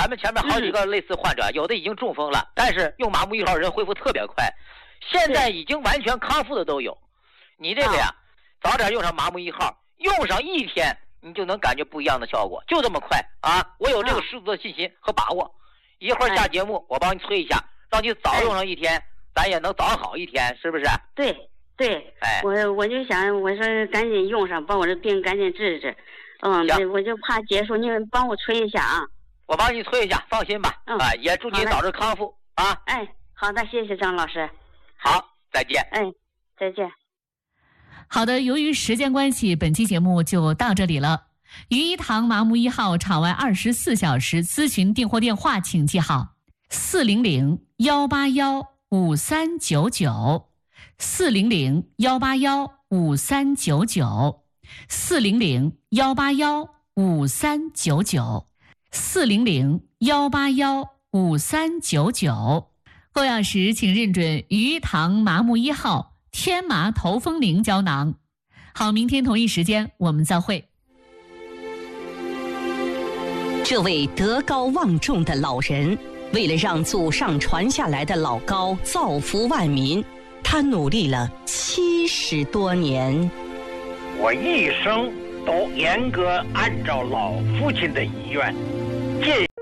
咱们前面好几个类似患者，有的已经中风了，但是用麻木1号人恢复特别快，现在已经完全康复的都有。你这个呀，早点用上麻木1号，用上1天，你就能感觉不一样的效果，就这么快啊！我有这个十足的信心和把握。一会儿下节目，我帮你催一下，让你早用上1天，咱也能早好1天，是不是？ 对， 哎， 我就想，我说赶紧用上，把我这病赶紧治治。我就怕结束，你帮我催一下啊。 我帮你催一下，放心吧。也祝你早日康复啊。 哎，好的，谢谢张老师。 好，再见。 哎，再见。 好的，由于时间关系，本期节目就到这里了。于一堂麻木1号场外24小时咨询订货电话，请记好，401-181-5399，401-181-5399，401-181-5399。购药时请认准于一堂麻木1号天麻头风灵胶囊。好，明天同一时间我们再会。 这位德高望重的老人，为了让祖上传下来的老高造福万民，他努力了70多年。 我一生都严格按照老父亲的遗愿，